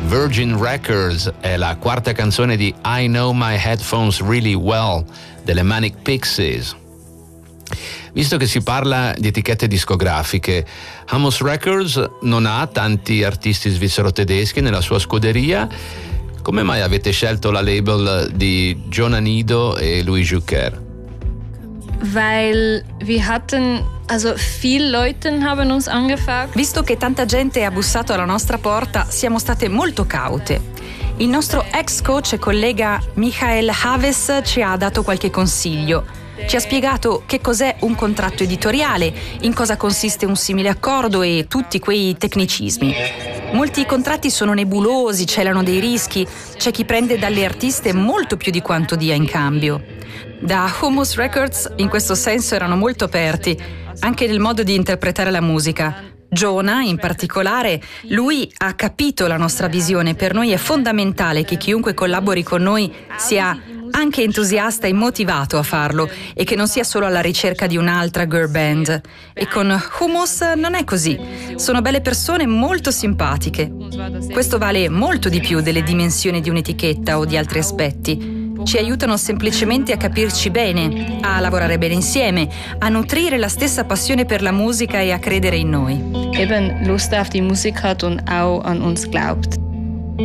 Virgin Records è la quarta canzone di I Know My Headphones Really Well delle Manic Pixies. Visto che si parla di etichette discografiche, Hummus Records non ha tanti artisti svizzero-tedeschi nella sua scuderia. Come mai avete scelto la label di John Anido e Louis Jucker? Weil wir hatten, viele Leute haben uns angefragt. Visto che tanta gente ha bussato alla nostra porta, siamo state molto caute. Il nostro ex coach e collega Michael Haves ci ha dato qualche consiglio. Ci ha spiegato che cos'è un contratto editoriale, in cosa consiste un simile accordo e tutti quei tecnicismi. Molti contratti sono nebulosi, celano dei rischi, c'è chi prende dalle artiste molto più di quanto dia in cambio. Da Hummus Records in questo senso erano molto aperti, anche nel modo di interpretare la musica. Jonah, in particolare, lui ha capito la nostra visione. Per noi è fondamentale che chiunque collabori con noi sia anche entusiasta e motivato a farlo e che non sia solo alla ricerca di un'altra girl band. E con Hummus non è così. Sono belle persone molto simpatiche. Questo vale molto di più delle dimensioni di un'etichetta o di altri aspetti. Ci aiutano semplicemente a capirci bene, a lavorare bene insieme, a nutrire la stessa passione per la musica e a credere in noi. Eben Lust auf die Musik hat und auch an uns glaubt.